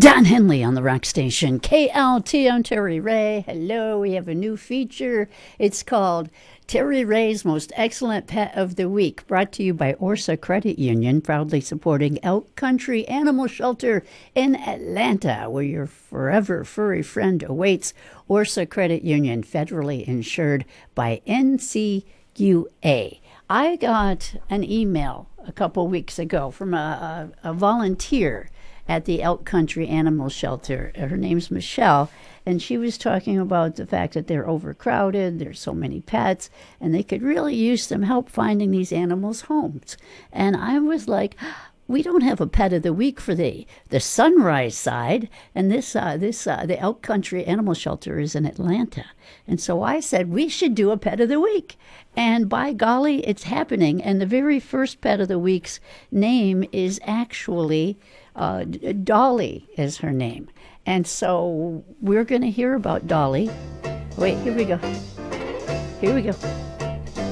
Don Henley on the rock station, KLT. I'm Terry Ray. Hello, we have a new feature. It's called Terry Ray's Most Excellent Pet of the Week, brought to you by Orsa Credit Union, proudly supporting Elk Country Animal Shelter in Atlanta, where your forever furry friend awaits. Orsa Credit Union, federally insured by NCUA. I got an email a couple weeks ago from a volunteer at the Elk Country Animal Shelter. Her name's Michelle, and she was talking about the fact that they're overcrowded, there's so many pets, and they could really use some help finding these animals homes. And I was like, we don't have a pet of the week for the Sunrise side, and the Elk Country Animal Shelter is in Atlanta. And so I said we should do a pet of the week. And by golly, it's happening. And the very first pet of the week's name is actually Dolly is her name. And so we're going to hear about Dolly. Wait, here we go. Here we go.